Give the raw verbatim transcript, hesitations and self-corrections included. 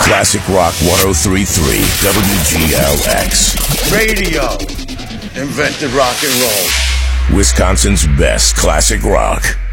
Classic Rock one oh three point three W G L X. Radio invented rock and roll. Wisconsin's best classic rock.